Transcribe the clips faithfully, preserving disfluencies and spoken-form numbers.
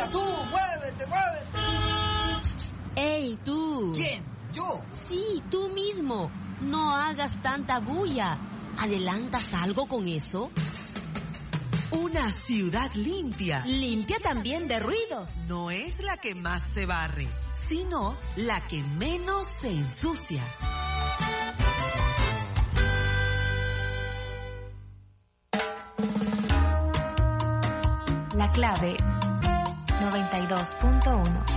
¡Ella tú! ¡Muévete, muévete! ¡Ey, tú! ¿Quién? ¿Yo? Sí, tú mismo. No hagas tanta bulla. ¿Adelantas algo con eso? Una ciudad limpia. Limpia también de ruidos. No es la que más se barre, sino la que menos se ensucia. La Clave noventa y dos punto uno.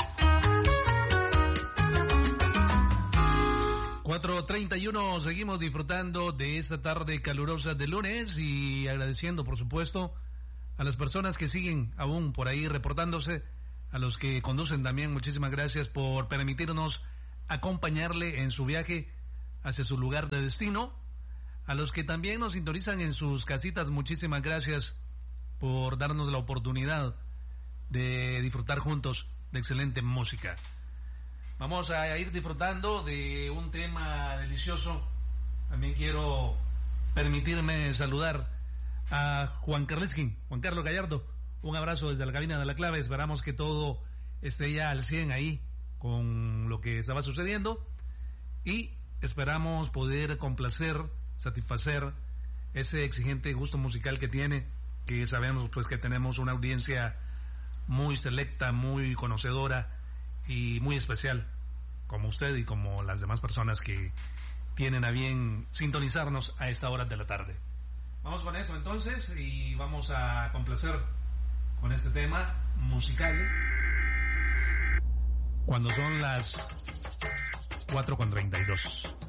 cuatro treinta y uno, seguimos disfrutando de esta tarde calurosa de lunes y agradeciendo, por supuesto, a las personas que siguen aún por ahí reportándose, a los que conducen también, muchísimas gracias por permitirnos acompañarle en su viaje hacia su lugar de destino, a los que también nos sintonizan en sus casitas, muchísimas gracias por darnos la oportunidad de disfrutar juntos de excelente música. Vamos a ir disfrutando de un tema delicioso. También quiero permitirme saludar a Juan Carlesquín, Juan Carlos Gallardo. Un abrazo desde la cabina de La Clave. Esperamos que todo esté ya al cien ahí con lo que estaba sucediendo. Y esperamos poder complacer, satisfacer ese exigente gusto musical que tiene, que sabemos pues que tenemos una audiencia muy selecta, muy conocedora y muy especial, como usted y como las demás personas que tienen a bien sintonizarnos a esta hora de la tarde. Vamos con eso entonces y vamos a complacer con este tema musical cuando son las cuatro con treinta y dos.